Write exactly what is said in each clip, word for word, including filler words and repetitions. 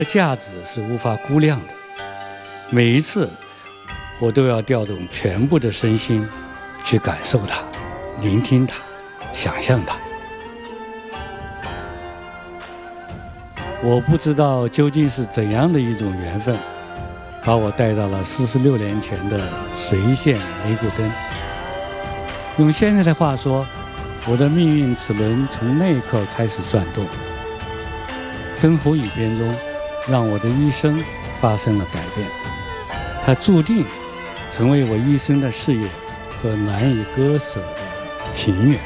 价值是无法估量的。每一次，我都要调动全部的身心，去感受它、聆听它、想象它。我不知道究竟是怎样的一种缘分，把我带到了四十六年前的随县雷鼓灯。用现在的话说，我的命运齿轮从那一刻开始转动。曾侯乙编钟让我的一生发生了改变，它注定成为我一生的事业和难以割舍的情缘。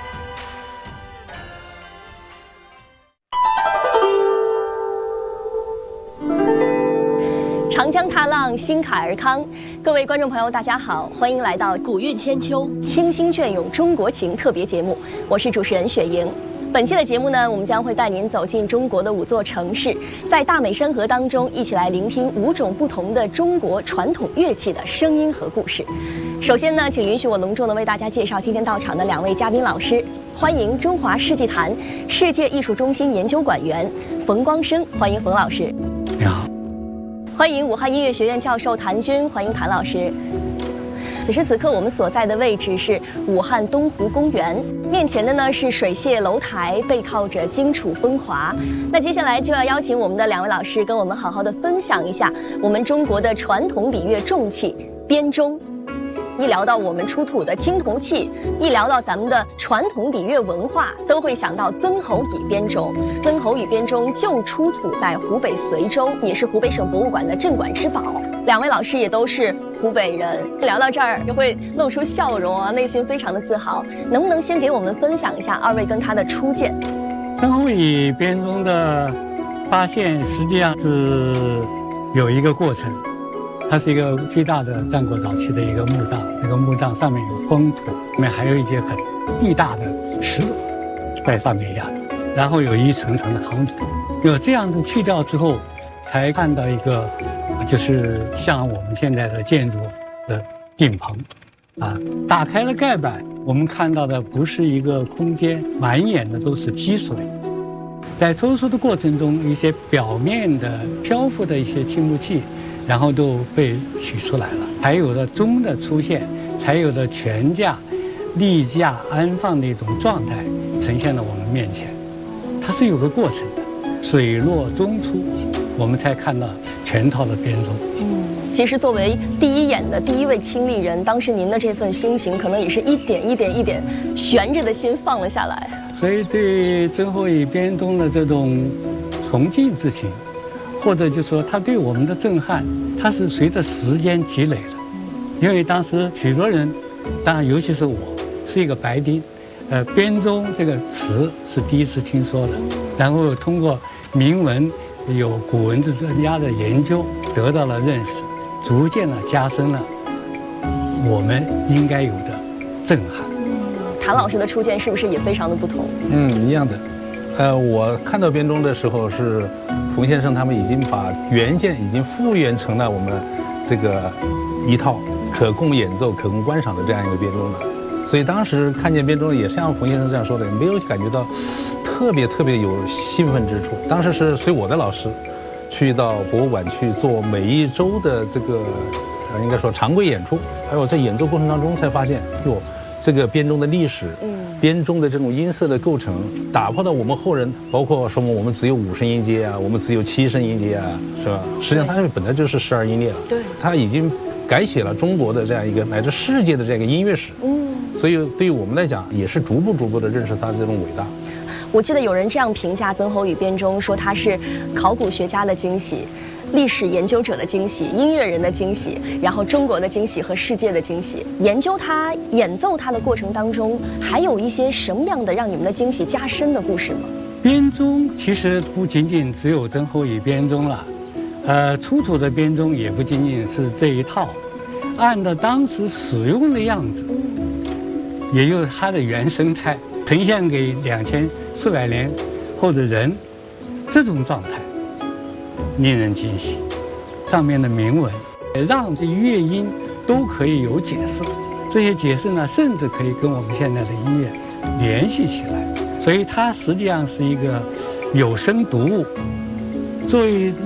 长江踏浪，兴凯而康。各位观众朋友，大家好，欢迎来到《 古韵千秋， 清新隽永中国情》特别节目，我是主持人雪莹。本期的节目呢，我们将会带您走进中国的五座城市，在大美山河当中，一起来聆听五种不同的中国传统乐器的声音和故事。首先呢，请允许我隆重的为大家介绍今天到场的两位嘉宾老师。欢迎中华世纪坛世界艺术中心研究馆员冯光生，欢迎冯老师。 你好。 欢迎武汉音乐学院教授谭军，欢迎谭老师。此时此刻，我们所在的位置是武汉东湖公园，面前的呢是水榭楼台，背靠着荆楚风华。那接下来就要邀请我们的两位老师跟我们好好的分享一下我们中国的传统礼乐重器编钟。一聊到我们出土的青铜器，一聊到咱们的传统礼乐文化，都会想到曾侯乙编钟。曾侯乙编钟就出土在湖北随州，也是湖北省博物馆的镇馆之宝。两位老师也都是湖北人，聊到这儿也会露出笑容啊，内心非常的自豪。能不能先给我们分享一下二位跟他的初见？ 曾侯乙编钟的发现实际上是有一个过程。它是一个巨大的战国早期的一个墓葬，这个墓葬上面有封土，里面还有一些很巨大的石头在上面压着，然后有一层层的夯土。有这样的去掉之后，才看到一个，就是像我们现在的建筑的顶棚，啊，打开了盖板，我们看到的不是一个空间，满眼的都是积水。在抽出的过程中，一些表面的漂浮的一些青木器。然后都被取出来了，才有了钟的出现，才有了全架、立架安放的一种状态呈现了我们面前。它是有个过程的，水落钟出，我们才看到全套的编钟。 嗯，其实作为第一眼的第一位亲历人，当时您的这份心情，可能也是一点一点一点悬着的心放了下来。 所以对曾侯乙编钟的这种崇敬之情。或者就说他对我们的震撼，它是随着时间积累的。因为当时许多人，当然尤其是我，是一个白丁，呃，编钟这个词是第一次听说的，然后通过铭文有古文字专家的研究，得到了认识，逐渐的加深了我们应该有的震撼。 谭老师的初见是不是也非常的不同？ 嗯，一样的。呃，我看到编钟的时候是冯先生他们已经把原件已经复原成了我们这个一套可供演奏、可供观赏的这样一个编钟了。所以当时看见编钟也像冯先生这样说的，没有感觉到特别特别有兴奋之处。当时是随我的老师去到博物馆去做每一周的这个呃应该说常规演出，还有在演奏过程当中才发现哟。这个编钟的历史，嗯，编钟的这种音色的构成，打破了我们后人，包括说我们只有五声音阶啊，我们只有七声音阶啊，是吧？实际上它本来就是十二音列了， 对， 它已经改写了中国的这样一个乃至世界的这样一个音乐史，嗯，所以对于我们来讲，也是逐步逐步的认识它的这种伟大。 我记得有人这样评价曾侯乙编钟，说它是考古学家的惊喜。历史研究者的惊喜，音乐人的惊喜，然后中国的惊喜和世界的惊喜。研究它、演奏它的过程当中，还有一些什么样的让你们的惊喜加深的故事吗？ 编钟其实不仅仅只有曾侯乙编钟了，呃，出土的编钟也不仅仅是这一套，按照当时使用的样子，也有它的原生态，呈现给两千四百年后的人，这种状态。令人惊喜，上面的铭文让这乐音都可以有解释，这些解释呢，甚至可以跟我们现在的音乐联系起来，所以它实际上是一个有声读物。作为